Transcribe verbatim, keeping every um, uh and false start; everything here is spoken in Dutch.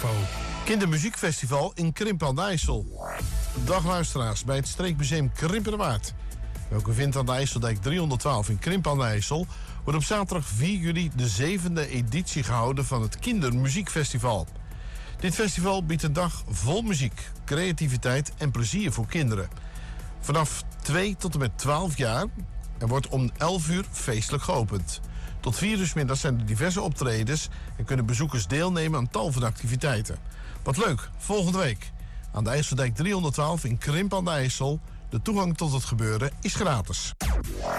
Expo. Kindermuziekfestival in Krimpen aan de IJssel. Dag luisteraars bij het Streekmuseum Krimpen de Waard. Welke vindt aan de IJsseldijk driehonderdtwaalf in Krimpen aan de IJssel, wordt op zaterdag vier juli de zevende editie gehouden van het Kindermuziekfestival. Dit festival biedt een dag vol muziek, creativiteit en plezier voor kinderen. Vanaf twee tot en met twaalf jaar en wordt om elf uur feestelijk geopend. Tot vier uur 's middags zijn er diverse optredens en kunnen bezoekers deelnemen aan tal van activiteiten. Wat leuk, volgende week aan de IJsseldijk driehonderdtwaalf in Krimpen aan de IJssel. De toegang tot het gebeuren is gratis.